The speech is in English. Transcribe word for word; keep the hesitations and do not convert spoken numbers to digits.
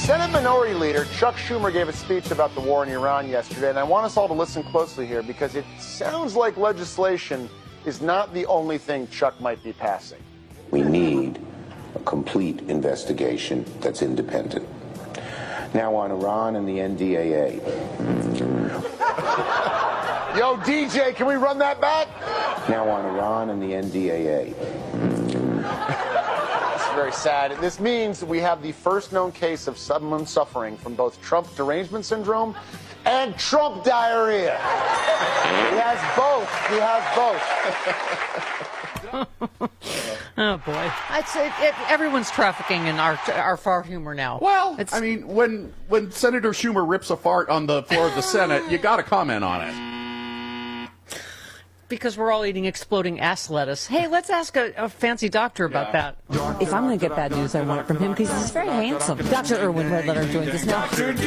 Senate Minority Leader Chuck Schumer gave a speech about the war in Iran yesterday, and I want us all to listen closely here because it sounds like legislation is not the only thing Chuck might be passing. We need a complete investigation that's independent. Now on Iran and the N D A A. Yo, D J, can we run that back? Now on Iran and the N D A A. It's very sad. This means we have the first known case of someone suffering from both Trump derangement syndrome and Trump diarrhea. He has both. He has both. Oh, boy. I'd say it, everyone's trafficking in our our fart humor now. Well, it's, I mean, when when Senator Schumer rips a fart on the floor of the Senate, you got to comment on it. Because we're all eating exploding ass lettuce. Hey, let's ask a, a fancy doctor about Yeah. that. If I'm going to get bad news, I want it from him because he's very handsome. Doctor Irwin Red Letter joins us now.